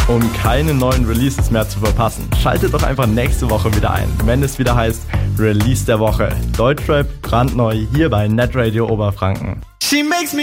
Um keine neuen Releases mehr zu verpassen, schaltet doch einfach nächste Woche wieder ein, wenn es wieder heißt Release der Woche. Deutschrap brandneu hier bei Netradio Oberfranken.